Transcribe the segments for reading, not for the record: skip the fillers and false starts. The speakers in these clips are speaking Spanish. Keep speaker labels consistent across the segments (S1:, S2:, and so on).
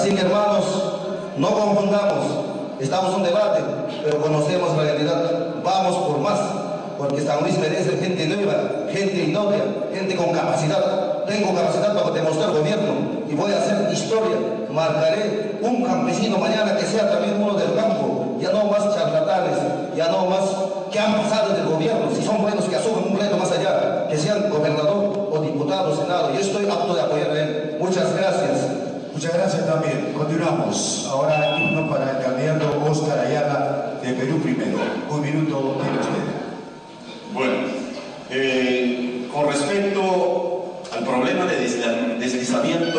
S1: Así que hermanos, no confundamos, estamos en un debate, pero conocemos la realidad, vamos por más, porque San Luis merece gente nueva, gente idónea, gente con capacidad. Tengo capacidad para demostrar gobierno y voy a hacer historia, marcaré un campesino mañana que sea también uno del campo, ya no más charlatanes, ya no más que han pasado del gobierno, si son buenos que asumen un reto más allá, que sean gobernador o diputado, senado. Yo estoy apto de apoyar a él. Muchas gracias.
S2: Muchas gracias también. Continuamos. Ahora el turno para el candidato Óscar Ayala de Perú Primero. Un minuto tiene usted.
S3: Bueno, con respecto al problema de deslizamiento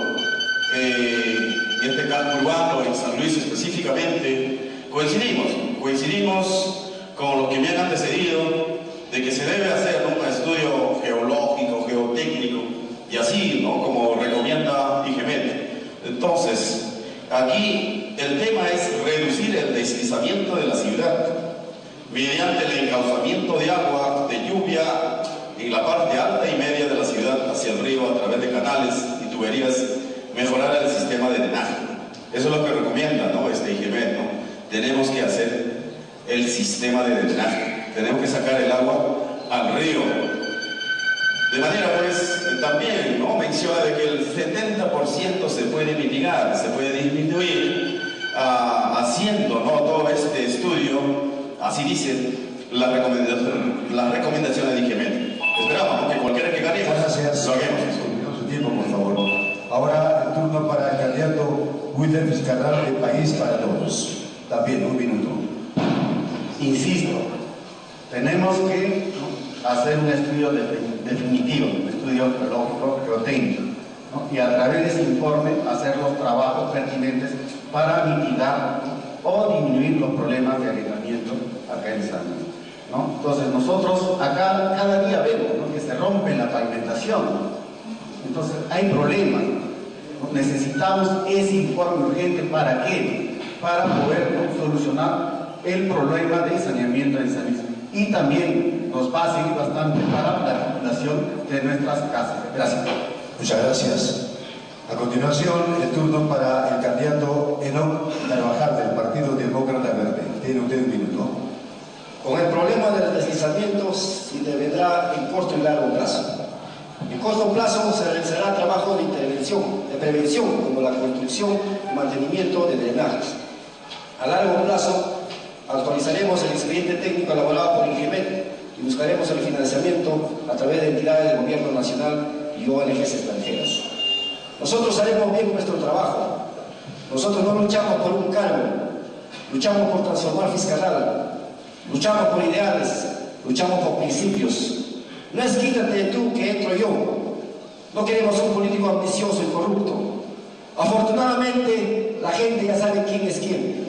S3: en este campo urbano, en San Luis específicamente, coincidimos con los que me han antecedido de que se debe hacer un estudio geológico, geotécnico, y así, ¿no?, como recomienda IGEMET. Entonces, aquí el tema es reducir el deslizamiento de la ciudad mediante el encauzamiento de agua de lluvia en la parte alta y media de la ciudad hacia el río a través de canales y tuberías, mejorar el sistema de drenaje. Eso es lo que recomienda, ¿no?, IGEMET, ¿no? Tenemos que hacer el sistema de drenaje, tenemos que sacar el agua al río. De manera, pues, también, ¿no?, menciona de que el 70% se puede mitigar, se puede disminuir, haciendo, ¿no?, todo este estudio, así dice la recomendación de IGEMET. Esperamos, ¿no?, que cualquiera que gane,
S2: gracias,
S3: lo hagamos.
S2: Su tiempo, por favor. Ahora el turno para el candidato Wilder Vizcarra de País para Todos. También un minuto.
S4: Insisto, tenemos que hacer un estudio definitivo, un estudio geológico, geotécnico, ¿no?, y a través de ese informe hacer los trabajos pertinentes para mitigar, ¿no?, o disminuir los problemas de agregamiento acá en San Luis, ¿no? Entonces nosotros acá cada día vemos, ¿no?, que se rompe la pavimentación, entonces hay problemas, ¿no? Necesitamos ese informe urgente. ¿Para qué? Para poder, ¿no?, solucionar el problema de saneamiento en San Luis, y también nos va a seguir bastante para la regulación de nuestras casas. Gracias.
S2: Muchas gracias. A continuación, el turno para el candidato Enoc Carvajal del Partido Demócrata Verde. Tiene usted un minuto.
S5: Con el problema de los deslizamientos se vendrá en corto y largo plazo. En corto plazo se realizará trabajo de intervención, de prevención, como la construcción y mantenimiento de drenajes. A largo plazo, actualizaremos el expediente técnico elaborado por IGEMET y buscaremos el financiamiento a través de entidades del gobierno nacional y ONGs extranjeras. Nosotros haremos bien nuestro trabajo. Nosotros no luchamos por un cargo, luchamos por transformar Fiscalal, luchamos por ideales, luchamos por principios. No es quítate tú que entro yo. No queremos un político ambicioso y corrupto. Afortunadamente, la gente ya sabe quién es quién.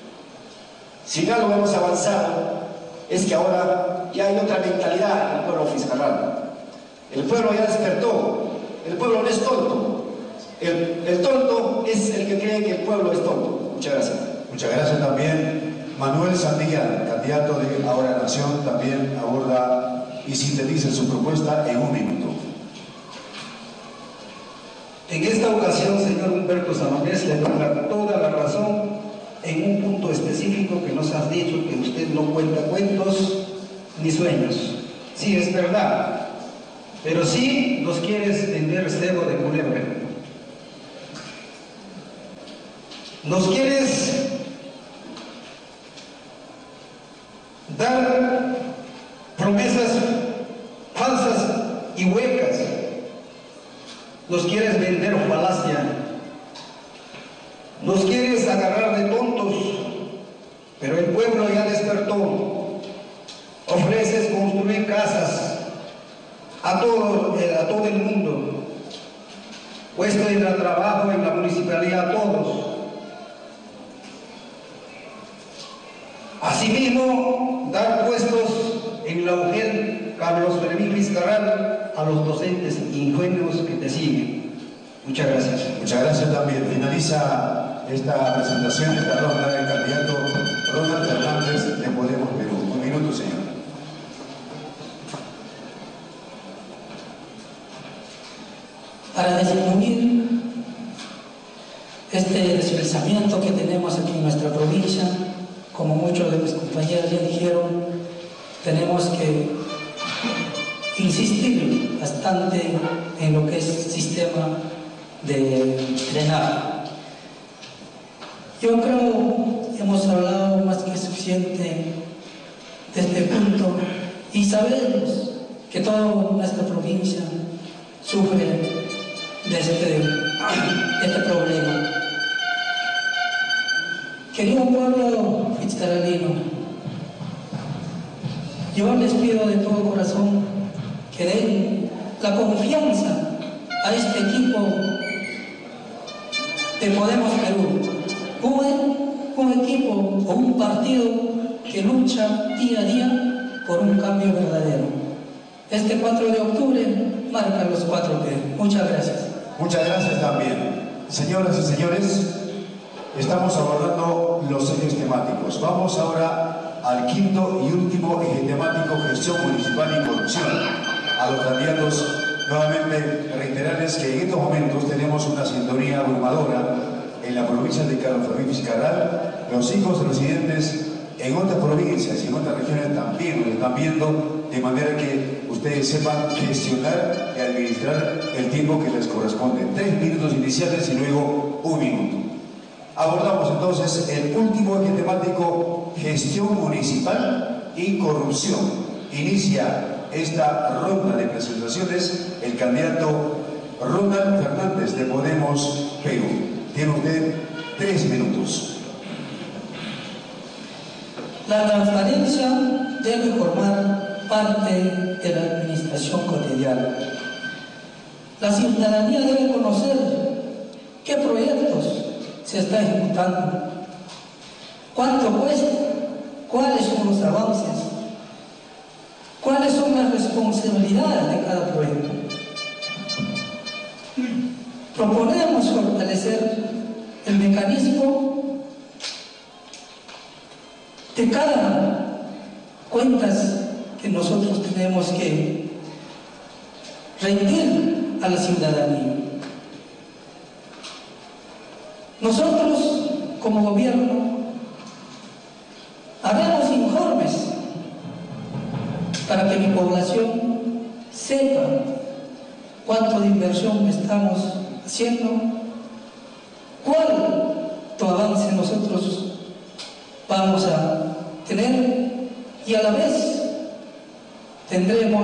S5: Si en algo hemos avanzado, es que ahora ya hay otra mentalidad en el pueblo fiscalal. El pueblo ya despertó. El pueblo no es tonto. El tonto es el que cree que el pueblo es tonto. Muchas gracias.
S2: Muchas gracias también. Manuel Sandillán, candidato de Ahora Nación, también aborda y sintetiza su propuesta en un minuto.
S1: En esta ocasión, señor Humberto Samamés, le doy toda la razón en un punto específico que nos has dicho, que usted no cuenta cuentos ni sueños. Sí, es verdad, pero sí nos quieres vender cebo de culebra. Nos quieres dar promesas falsas y huecas. Nos quieres vender falacia. Nos quieres agarrar de tontos, pero el pueblo ya despertó. Ofreces construir casas a todo el mundo, puesto en el trabajo en la municipalidad a todos. Asimismo, dar puestos en la UGEL Carlos Fermín Vizcarra a los docentes ingenuos que te siguen. Muchas gracias.
S2: Muchas gracias también. Finaliza esta presentación, esta ronda del candidato Ronald Fernández de Podemos Perú. Un minuto, señor.
S6: Para disminuir este deslizamiento que tenemos aquí en nuestra provincia, como muchos de mis compañeros ya dijeron, tenemos que insistir bastante en lo que es el sistema de drenaje. Yo creo que hemos hablado más que suficiente de este punto y sabemos que toda nuestra provincia sufre de este problema. Querido pueblo fitzcarralino, yo les pido de todo corazón que den la confianza a este equipo de Podemos Perú, un equipo o un partido que lucha día a día por un cambio verdadero. Este 4 de octubre marca los 4P. Muchas gracias.
S2: Muchas gracias también. Señoras y señores, estamos abordando los ejes temáticos. Vamos ahora al quinto y último eje temático, gestión municipal y corrupción. A los candidatos, nuevamente reiterarles que en estos momentos tenemos una sintonía abrumadora en la provincia de Carlos Fermín Vizcarral. Los hijos residentes en otras provincias y en otras regiones también lo están viendo, de manera que ustedes sepan gestionar y administrar el tiempo que les corresponde. 3 minutos iniciales y luego 1 minuto. Abordamos entonces el último eje temático, gestión municipal y corrupción. Inicia esta ronda de presentaciones el candidato Ronald Fernández de Podemos Perú. Tiene usted 3 minutos.
S6: La transparencia debe formar parte de la administración cotidiana. La ciudadanía debe conocer qué proyectos se está ejecutando, cuánto cuesta, cuáles son los avances, cuáles son las responsabilidades de cada proyecto. Proponemos fortalecer el mecanismo de cada cuentas que nosotros tenemos que rendir a la ciudadanía. Nosotros, como gobierno, haremos informes para que mi población sepa cuánto de inversión estamos haciendo, cuánto avance nosotros vamos a tener, y a la vez tendremos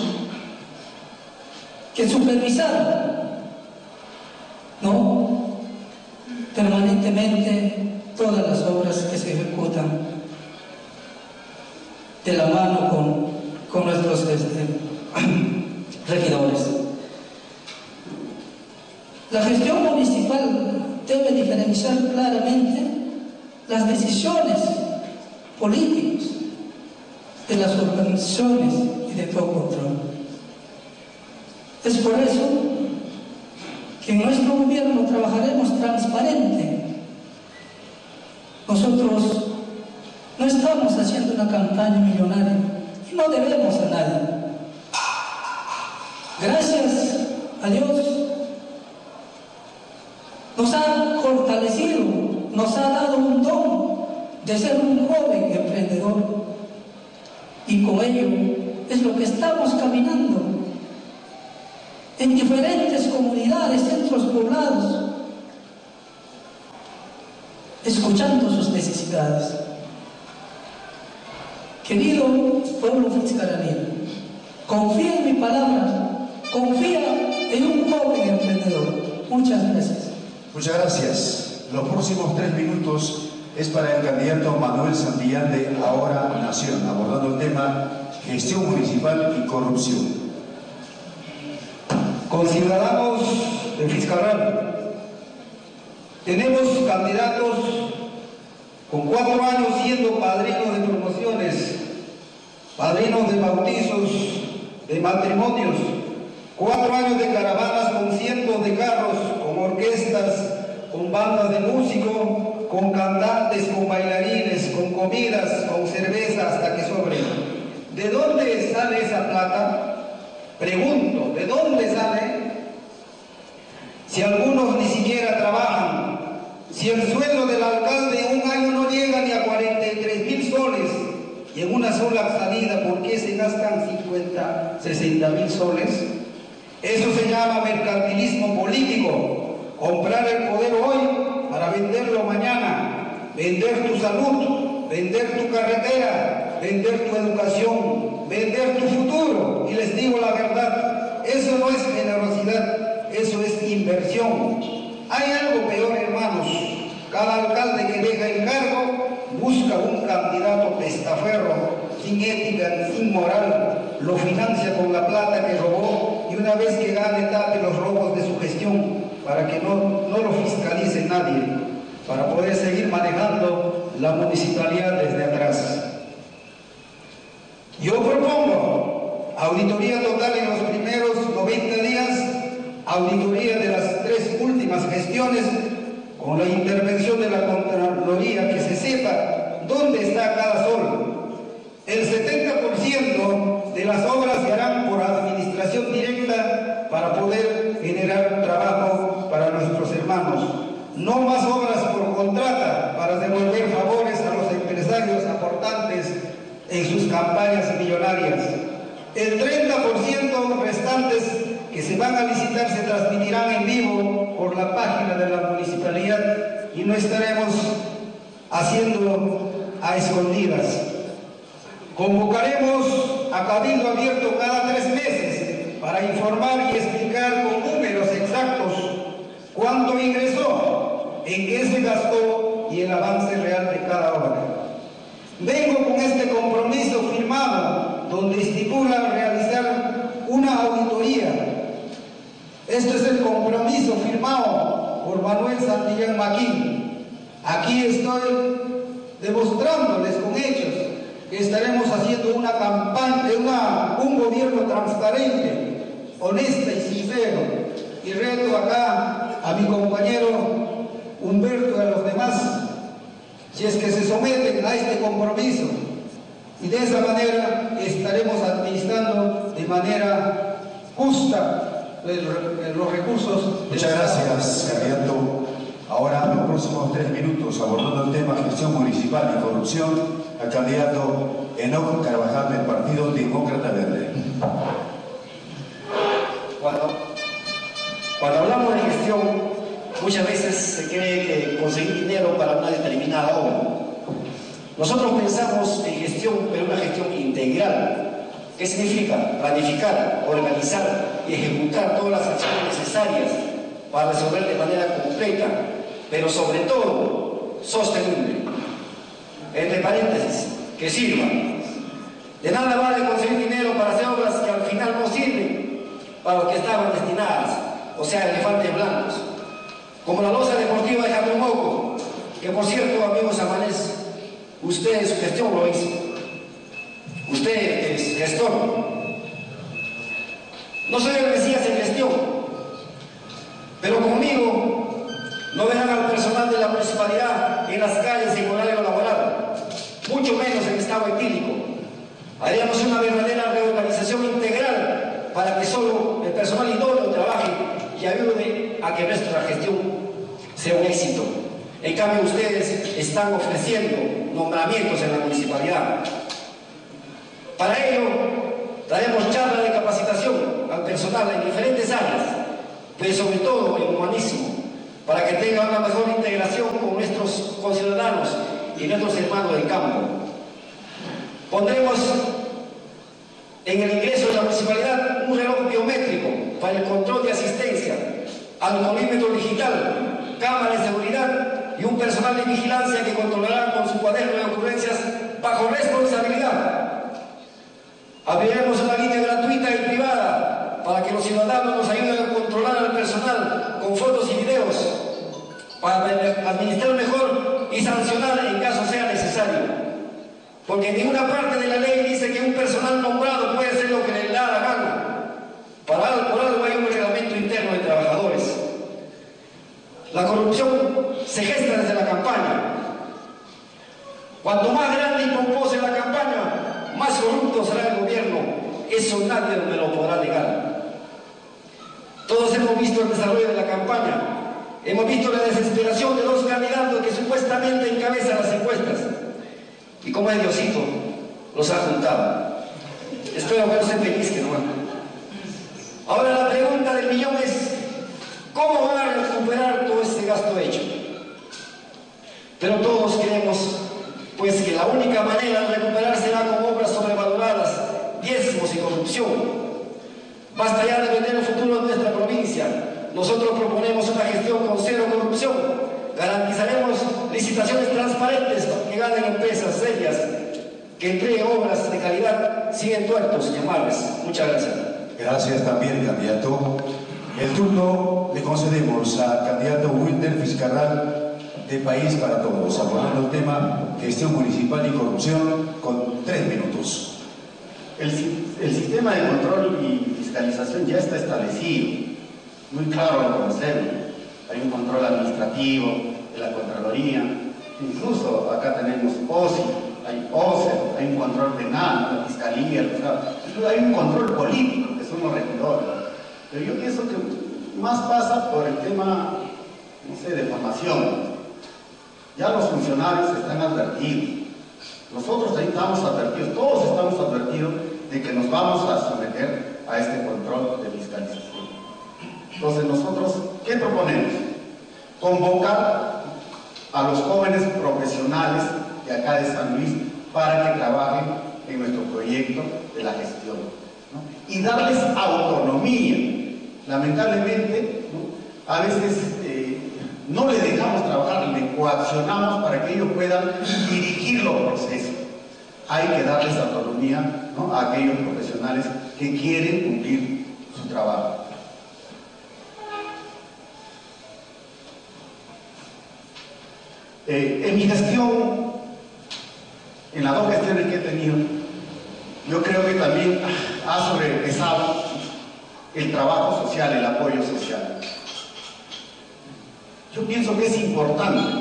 S6: que supervisar, ¿no?, permanentemente todas las obras que se ejecutan de la mano con nuestros regidores. La gestión municipal debe diferenciar claramente las decisiones políticas de las organizaciones y de todo control. Es por eso que en nuestro gobierno trabajaremos transparente. Nosotros no estamos haciendo una campaña millonaria y no debemos a nadie. Gracias a Dios nos ha fortalecido, nos ha dado un don de ser un joven emprendedor, y con ello es lo que estamos caminando en diferentes comunidades, centros poblados, escuchando sus necesidades. Querido pueblo fitzcarralino, confía en mi palabra, confía en un joven emprendedor. Muchas gracias.
S2: Muchas gracias. Los próximos 3 minutos es para el candidato Manuel Santillán de Ahora Nación, abordando el tema gestión municipal y corrupción.
S1: Conciudadanos de Fitzcarral, tenemos candidatos con 4 años siendo padrinos de promociones, padrinos de bautizos, de matrimonios, 4 años de caravanas con cientos de carros, con orquestas, con bandas de músicos, con cantantes, con bailarines, con comidas, con cerveza hasta que sobre. ¿De dónde sale esa plata? Pregunto, ¿de dónde sale? Si algunos ni siquiera trabajan,
S7: Si el sueldo del alcalde en un año no llega ni a 43.000 soles, y en una sola salida, ¿por qué se gastan 60.000 soles? Eso se llama mercantilismo político. Comprar el poder hoy para venderlo mañana, vender tu salud, vender tu carretera, vender tu educación, vender tu futuro. Y les digo la verdad, eso no es generosidad, eso es inversión. Hay algo peor, hermanos. Cada alcalde que deja el cargo busca un candidato testaferro, sin ética, sin moral, lo financia con la plata que robó y una vez que gane tape los robos de su gestión para que no lo fiscalice nadie, para poder seguir manejando la municipalidad desde atrás. Yo propongo auditoría total en los primeros 90 días, auditoría de las 3 últimas gestiones, con la intervención de la Contraloría, que se sepa dónde está cada sol. El 70% de las obras se harán por administración directa para poder generar trabajo para nuestros hermanos. No más obras por contrata para devolver favores a los empresarios aportantes en sus campañas millonarias. El 30% restantes que se van a licitar se transmitirán en vivo por la página de la municipalidad y no estaremos haciéndolo a escondidas. Convocaremos a cabildo abierto cada 3 meses para informar y explicar con números exactos cuánto ingresó, en qué se gastó y el avance real de cada obra. Vengo con este compromiso firmado donde estipula realizar una auditoría. Este es el compromiso firmado por Manuel Santillán Maquín. Aquí estoy demostrándoles con hechos que estaremos haciendo una campaña, un gobierno transparente, honesto y sincero. Y reto acá a mi compañero Humberto y a los demás, si es que se someten a este compromiso, y de esa manera estaremos administrando de manera justa los recursos.
S2: Muchas gracias, candidato. Ahora, en los próximos 3 minutos, abordando el tema gestión municipal y corrupción, al candidato Enoch Carvajal del Partido Demócrata Verde.
S5: Cuando hablamos de gestión, muchas veces se cree que conseguir dinero para una determinada obra. Nosotros pensamos en gestión, pero una gestión integral. ¿Qué significa? Planificar, organizar y ejecutar todas las acciones necesarias para resolver de manera completa, pero sobre todo sostenible. Entre paréntesis, que sirva. De nada vale conseguir dinero para hacer obras que al final no sirven para lo que estaban destinadas, o sea, elefantes blancos, como la losa deportiva de Jamemoco, que por cierto, amigos Amanés, usted en su gestión lo hizo. Usted es gestor. No soy el Mesías en gestión, pero conmigo no verán al personal de la municipalidad en las calles en horario laboral, mucho menos en estado etílico. Haríamos una verdadera reorganización integral para que solo el personal idóneo trabaje y ayude a que nuestra gestión sea un éxito. En cambio, ustedes están ofreciendo nombramientos en la municipalidad. Para ello, daremos charlas de capacitación al personal en diferentes áreas, pero sobre todo en humanismo, para que tenga una mejor integración con nuestros conciudadanos y nuestros hermanos del campo. Pondremos en el ingreso de la municipalidad un reloj biométrico para el control de asistencia, alcoholímetro digital, cámara de seguridad y un personal de vigilancia que controlará con su cuaderno de ocurrencias bajo responsabilidad. Abriremos una línea gratuita y privada para que los ciudadanos nos ayuden a controlar al personal con fotos y videos para administrar mejor y sancionar en caso sea necesario. Porque en ninguna parte de la ley dice que un personal nombrado puede hacer lo que le da la gana. Por algo hay un reglamento interno de trabajadores. La corrupción se gesta desde la campaña. Cuanto más grande y pomposa la campaña, más corrupto será el gobierno. Eso nadie me lo podrá negar. Todos hemos visto el desarrollo de la campaña, hemos visto la necesidad desesperación de los candidatos que supuestamente encabezan las encuestas. Y como es Diosito, los ha juntado. Espero que no se pellizquen, ¿no? Ahora la pregunta del millón es, ¿cómo van a recuperar todo este gasto hecho? Pero todos queremos, pues, que la única manera de recuperar será con obras sobrevaloradas, diezmos y corrupción. Basta ya de vender el futuro de nuestra provincia. Nosotros proponemos una gestión con cero corrupción. Garantizaremos licitaciones transparentes que ganen empresas serias, que entreguen obras de calidad sin entuertos y amarres. Muchas gracias.
S2: Gracias también, candidato. El turno le concedemos al candidato Wilder Fiscarral de País para Todos, abordando el tema gestión municipal y corrupción con 3 minutos.
S4: El sistema de control y fiscalización ya está establecido, muy claro al conocerlo. Hay un control administrativo de la Contraloría, incluso acá tenemos OSI, hay OCE, hay un control penal, la Fiscalía, hay un control político, que son los regidores. Pero yo pienso que más pasa por el tema, no sé, de formación. Ya los funcionarios están advertidos. Nosotros ahí estamos advertidos, todos estamos advertidos de que nos vamos a someter a este control de fiscalización. Entonces nosotros, ¿qué proponemos? Convocar a los jóvenes profesionales de acá de San Luis para que trabajen en nuestro proyecto de la gestión, ¿no? Y darles autonomía. Lamentablemente, ¿no? A veces no les dejamos trabajar, les coaccionamos para que ellos puedan dirigir los procesos. Hay que darles autonomía, ¿no? A aquellos profesionales que quieren cumplir su trabajo. En mi gestión, en las 2 gestiones que he tenido, yo creo que también ha sobrepesado el trabajo social, el apoyo social. Yo pienso que es importante, ¿no?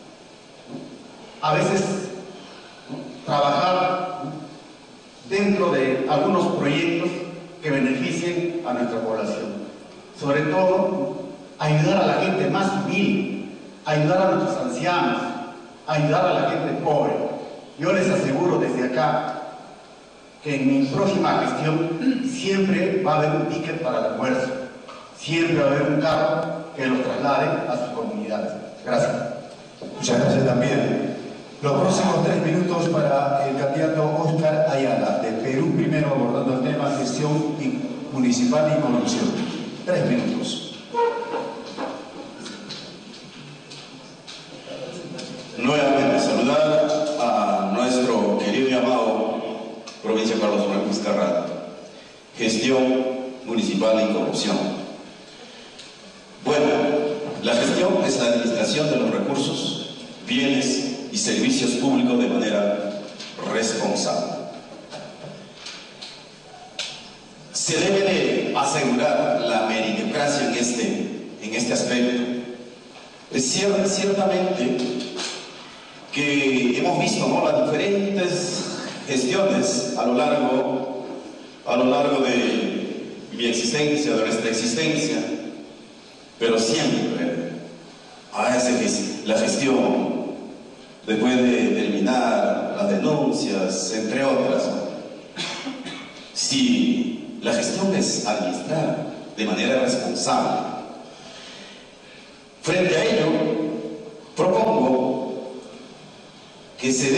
S4: A veces, ¿no? Trabajar, ¿no? Dentro de algunos proyectos que beneficien a nuestra población. Sobre todo, ¿no? Ayudar a la gente más humilde, ayudar a nuestros ancianos, ayudar a la gente pobre. Yo les aseguro desde acá que en mi próxima gestión siempre va a haber un ticket para el almuerzo, siempre va a haber un carro que los traslade a sus comunidades. Gracias.
S2: Muchas gracias también. Los próximos 3 minutos para el candidato Óscar Ayala, de Perú Primero, abordando el tema gestión municipal y corrupción. 3 minutos.
S3: Nuevamente saludar a nuestro querido y amado provincia Carlos Manuel Fiscarral. Gestión municipal y corrupción. Bueno, la gestión es la administración de los recursos, bienes y servicios públicos de manera responsable. Se debe de asegurar la meritocracia en este aspecto. Es ciertamente que hemos visto, ¿no?, las diferentes gestiones a lo largo de mi existencia, de nuestra existencia, pero siempre la gestión, después de terminar las denuncias, entre otras, si la gestión es administrar de manera responsable, frente a ello, propongo que se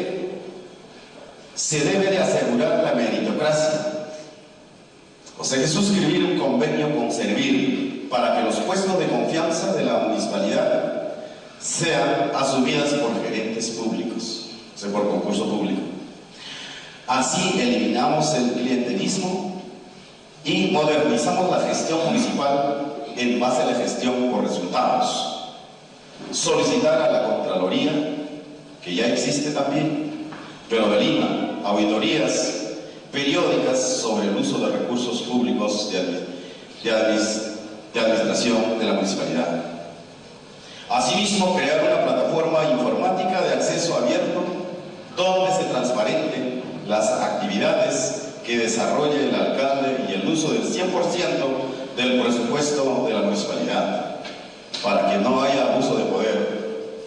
S3: debe de asegurar la meritocracia, o sea que suscribir un convenio con Servir para que los puestos de confianza de la municipalidad sean asumidas por gerentes públicos, o sea, por concurso público. Así eliminamos el clientelismo y modernizamos la gestión municipal en base a la gestión por resultados. Solicitar a la Contraloría, que ya existe también, pero de Lima, auditorías periódicas sobre el uso de recursos públicos de administración de la municipalidad. Asimismo, crear una plataforma informática de acceso abierto donde se transparenten las actividades que desarrolle el alcalde y el uso del 100% del presupuesto de la municipalidad, para que no haya abuso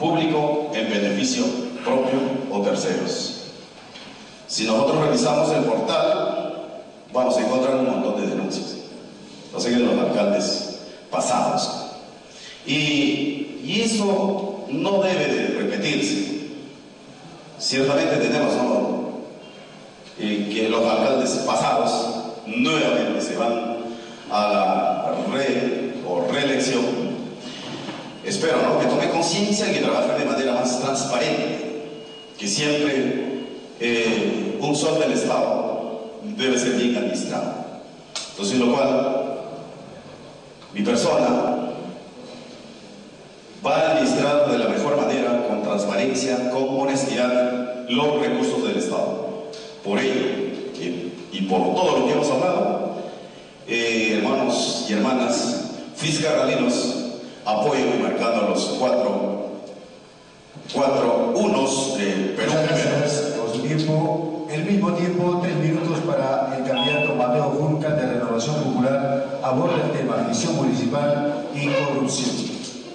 S3: público en beneficio propio o terceros. Si nosotros revisamos el portal, vamos a encontrar un montón de denuncias. Los de los alcaldes pasados. Y eso no debe de repetirse. Ciertamente tenemos, ¿no?, que los alcaldes pasados nuevamente se van a la reelección. Espero, ¿no?, que tome conciencia y que trabaje de manera más transparente, que siempre un sol del Estado debe ser bien administrado. Entonces, lo cual, mi persona va a administrar de la mejor manera, con transparencia, con honestidad, los recursos del Estado. Por ello, y por todo lo que hemos hablado, hermanos y hermanas fiscalinos, apoyo y marcando los cuatro unos de Perú.
S2: Gracias por su tiempo. El mismo tiempo, 3 minutos para el candidato Mateo Junca de Renovación Popular, aborda el tema gestión municipal y corrupción.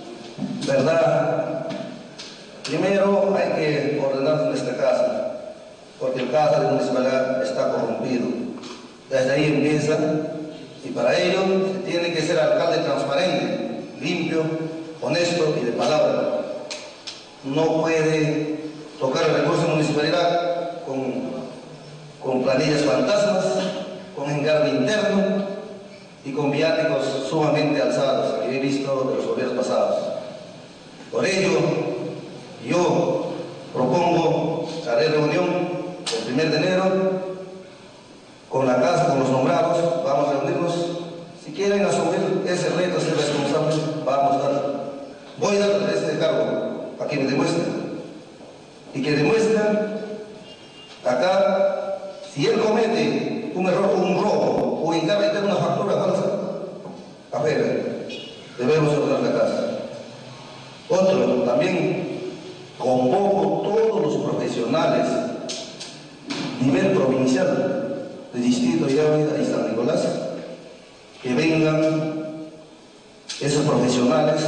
S1: ¿Verdad? Primero hay que ordenar nuestra casa, porque el casa de municipalidad está corrompido. Desde ahí empieza, y para ello se tiene que ser alcalde transparente, limpio, honesto y de palabra. No puede tocar el recurso de municipalidad con planillas fantasmas, con encargo interno y con viáticos sumamente alzados que he visto de los gobiernos pasados. Por ello, yo propongo haré reunión el 1 de enero con la casa, con los nombrados, vamos a reunirnos. Si quieren asumir ese reto, ser responsables, vamos a dar. Voy a dar este cargo a quien me demuestre. Y que demuestra acá, si él comete un error, un robo, o encarga una factura falsa, afuera, debemos ordenar la casa. Otro, también convoco todos los profesionales, nivel provincial, de Distrito de Ávila y San Nicolás, que vengan esos profesionales.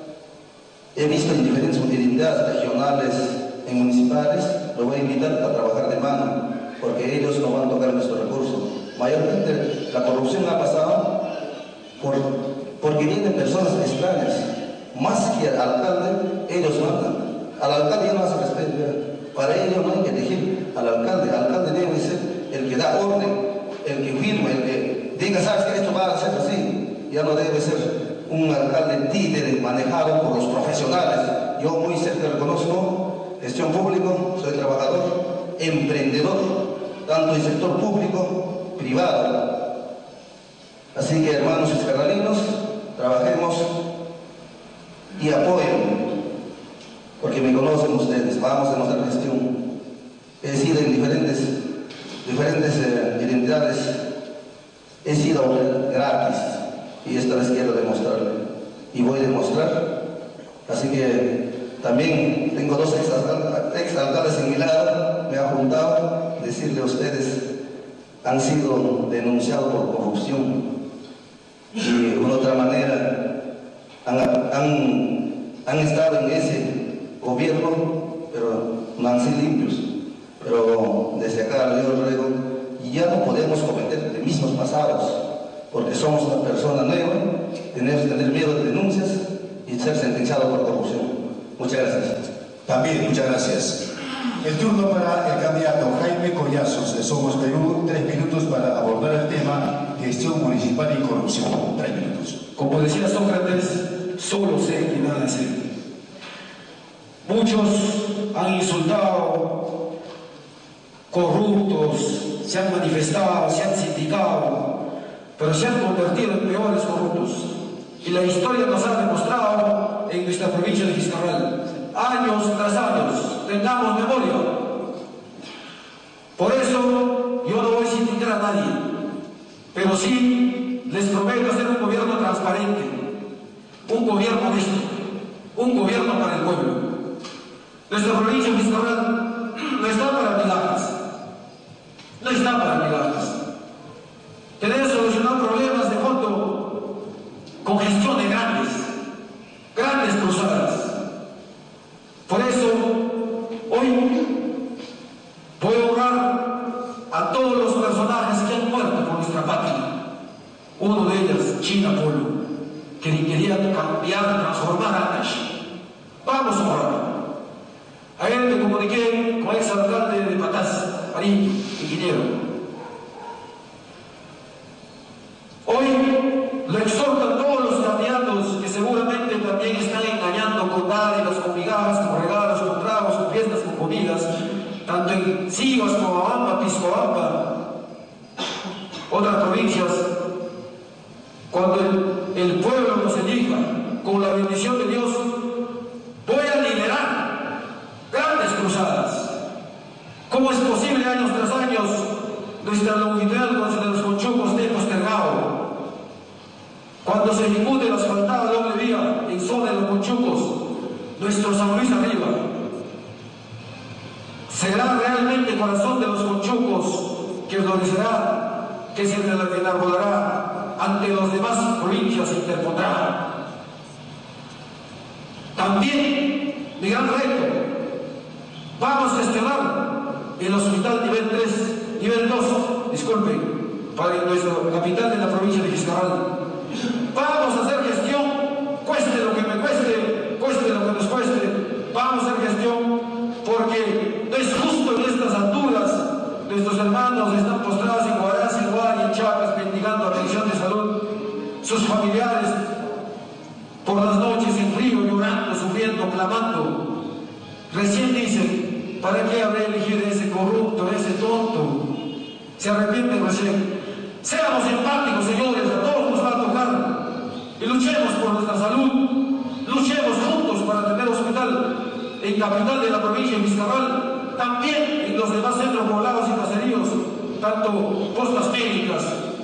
S1: He visto en diferentes unidades regionales y municipales, los voy a invitar a trabajar de mano, porque ellos no van a tocar nuestros recursos. Mayormente la corrupción ha pasado porque vienen personas extrañas. Más que al alcalde, ellos mandan. Al alcalde ya no hace respeto. Para ello no hay que elegir al alcalde. El alcalde debe ser el que da orden, el que firma, el que diga, sabes que esto va a ser así. Ya no debe ser un alcalde títere manejado por los profesionales. Yo muy cerca lo conozco, gestión pública, soy trabajador, emprendedor, tanto en sector público, privado. Así que, hermanos fiscalinos, trabajemos y apoyen, porque me conocen ustedes, vamos a demostrar gestión. He sido en diferentes identidades, he sido gratis, y esta vez quiero demostrarle, y voy a demostrar. Así que también tengo 2 exalcaldes en mi lado, me ha juntado decirle a ustedes, han sido denunciados por corrupción, y de una otra manera han estado en ese gobierno, pero no han sido limpios. Pero desde acá yo ruego, y ya no podemos cometer de mismos pasados, porque somos una persona nueva, tenemos que tener miedo de denuncias y ser sentenciados por corrupción. Muchas gracias.
S2: También, muchas gracias. El turno para el candidato Jaime Collazos de Somos Perú, 3 minutos para abordar el tema gestión municipal y corrupción. 3 minutos.
S8: Como decía Sócrates, solo sé que nada sé. Muchos han insultado, corruptos, se han manifestado, se han sindicado, pero se han convertido en peores corruptos. Y la historia nos ha demostrado en nuestra provincia de Vizcarral, años tras años, tengamos memoria. Por eso yo no voy a sindicar a nadie, pero sí les prometo hacer un gobierno transparente, un gobierno honesto, un gobierno para el pueblo. Nuestra provincia de Vizcarral no está para migajas, no está para migajas. Queremos solucionar problemas de fondo con gestiones grandes cruzadas. Por eso, hoy voy a honrar a todos los personajes que han muerto por nuestra patria. Uno de ellos, China Polo, que quería cambiar, transformar Ancash. Vamos a honrar. Ayer me comuniqué con el exalcalde de Patás, Ariño, ingeniero. Hoy lo exhortan todos los candidatos que seguramente también están engañando con dádivas, con migajas, con regalos, con tragos, con fiestas, con comidas, tanto en Sivas, Coabamba, Piscoabamba, otras provincias. Cuando el pueblo nos elija, con la bendición de Dios, voy a liderar grandes cruzadas. ¿Cómo es posible años tras años nuestra longitudinal de los conchucos esté postergado? Cuando se ejecute la asfaltada doble vía en zona de los conchucos, nuestro San Luis arriba, será realmente el corazón de los conchucos que florecerá, que se enarbolará ante las demás provincias, se interpondrá. También, mi gran reto, vamos a estrenar el hospital nivel 2, disculpen, para nuestra capital de la provincia de Quiscarral. Vamos a hacer gestión, cueste lo que me cueste, cueste lo que nos cueste, vamos a hacer gestión, porque no es justo en estas alturas. Nuestros hermanos están postrados en Huaraz, en Guay, en Chiapas, mendigando atención de salud. Sus familiares, por las noches en frío, llorando, sufriendo, clamando. Recién dicen, ¿para qué habré elegido ese corrupto, ese tonto? Se arrepienten recién. Seamos empáticos, señores, a todos nos va a tocar. Y luchemos por nuestra salud. Luchemos juntos para tener hospital en capital de la provincia de Vizcarral. También en los demás centros poblados y caseríos, tanto postas médicas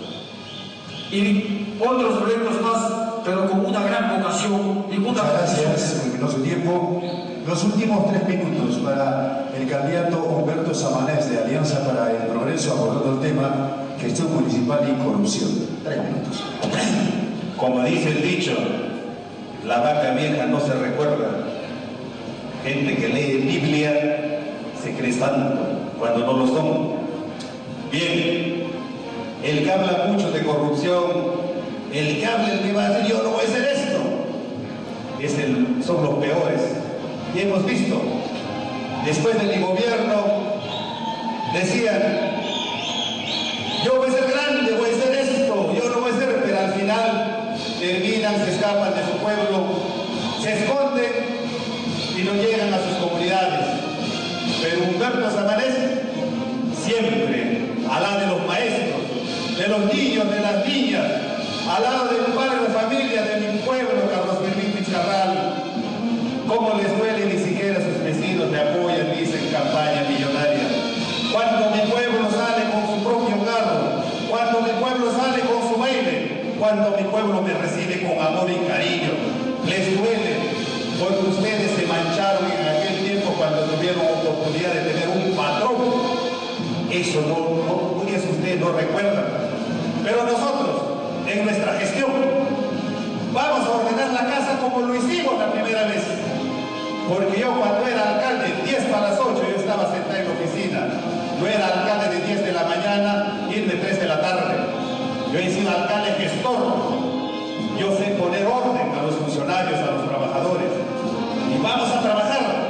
S8: y otros proyectos más, pero con una gran vocación y
S2: muchas gracias, porque no su tiempo. Los últimos 3 minutos para el candidato Humberto Samanés de Alianza para el Progreso, abordando el tema gestión municipal y corrupción. 3 minutos.
S1: Como dice el dicho, la vaca vieja no se recuerda. Gente que lee Biblia se cree santo cuando no lo son. Bien, el que habla mucho de corrupción, el que habla, el que va a decir yo no voy a hacer esto, son los peores. Y hemos visto, después de mi gobierno, decían, yo voy a ser grande, voy a hacer esto, yo no voy a hacer, pero al final terminan, se escapan de su pueblo, se esconden y no llegan a sus comunidades. Pero Humberto Samanés siempre al lado de los maestros, de los niños, de las niñas, al lado de mi padre de familia, de mi pueblo, Carlos Fermín Picharral. ¿Cómo les duele? Ni siquiera sus vecinos me apoyan, dicen campaña millonaria. Cuando mi pueblo sale con su propio carro, cuando mi pueblo sale con su baile, cuando mi pueblo me recibe con amor y cariño, les duele porque ustedes se mancharon en aquel tiempo cuando tuvieron oportunidad de tener un patrón. Eso eso ustedes no recuerdan. Pero nosotros, en nuestra gestión, vamos a ordenar la casa como lo hicimos la primera vez. Porque yo cuando era alcalde, 10 para las 8, yo estaba sentado en la oficina. Yo era alcalde de 10 de la mañana, irme 3 de la tarde. Yo he sido alcalde gestor. Yo sé poner orden a los funcionarios, a los